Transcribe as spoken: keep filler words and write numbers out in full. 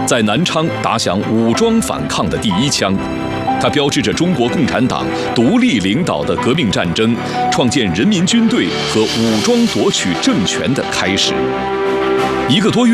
在南昌打响武装反抗的第一枪。它标志着中国共产党独立领导的革命战争创建人民军队和武装夺取政权的开始。一个多月。